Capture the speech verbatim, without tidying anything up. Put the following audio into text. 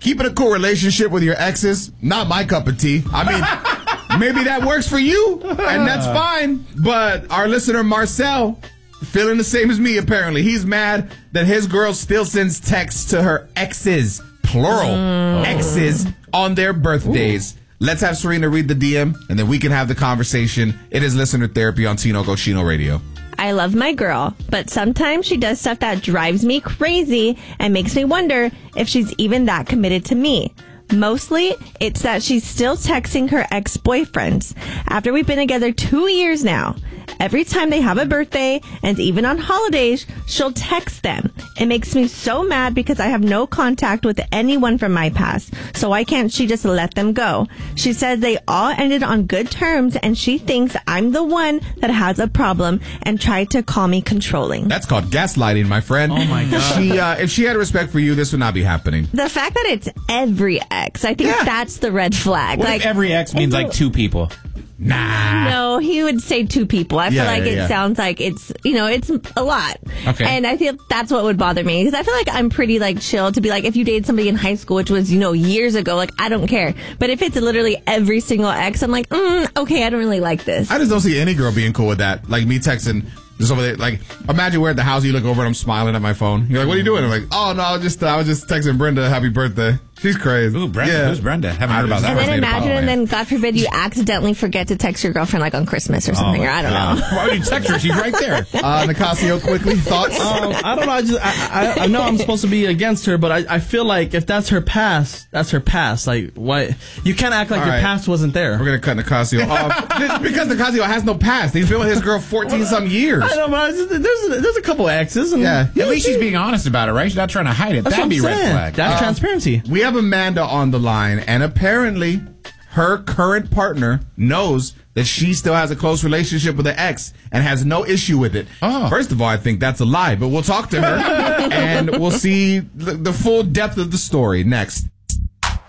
keeping a cool relationship with your exes, not my cup of tea. I mean, maybe that works for you, and that's fine. But our listener, Marcel, feeling the same as me, apparently. He's mad that his girl still sends texts to her exes, plural, mm. exes, on their birthdays. Ooh. Let's have Serena read the D M, and then we can have the conversation. It is Listener Therapy on Tino Go Chino Radio. I love my girl, but sometimes she does stuff that drives me crazy and makes me wonder if she's even that committed to me. Mostly, it's that she's still texting her ex-boyfriends after we've been together two years now. Every time they have a birthday and even on holidays, she'll text them. It makes me so mad because I have no contact with anyone from my past. So why can't she just let them go? She says they all ended on good terms and she thinks I'm the one that has a problem and tried to call me controlling. That's called gaslighting, my friend. Oh my God. She, uh, if she had respect for you, this would not be happening. The fact that it's every ex, I think Yeah. that's the red flag. What like if every ex means like two people? Nah. No, he would say two people. I Yeah, feel like yeah, it yeah. sounds like it's, you know, it's a lot. Okay. And I feel that's what would bother me. Because I feel like I'm pretty, like, chill to be like, if you dated somebody in high school, which was, you know, years ago, like, I don't care. But if it's literally every single ex, I'm like, mm, okay, I don't really like this. I just don't see any girl being cool with that. Like me texting just over there. Like, imagine we're at the house, you look over and I'm smiling at my phone. You're like, what are you doing? I'm like, oh, no, I was just, uh, I was just texting Brenda happy birthday. She's crazy. Ooh, Brenda. Yeah. Who's Brenda? Haven't heard about that. And then First name to imagine, follow, and man. then, God forbid, you accidentally forget to text your girlfriend, like, on Christmas or something, Oh, or I don't yeah. know. Why would you text her? She's right there. Uh, Nicasio, quickly, thoughts? Um, I don't know. I just I, I, I know I'm supposed to be against her, but I, I feel like if that's her past, that's her past. Like, what? You can't act like All your right. past wasn't there. We're going to cut Nicasio off. This- because Nicasio has no past. He's been with his girl fourteen-some years. I know, but I just, there's a, there's a couple exes. And Yeah. At least she's being honest about it, right? She's not trying to hide it. That's That'd what be I'm red saying. flag. That's Uh, transparency. We have Amanda on the line, and apparently her current partner knows that she still has a close relationship with an ex and has no issue with it. Oh. First of all, I think that's a lie, but we'll talk to her and we'll see the, the full depth of the story next.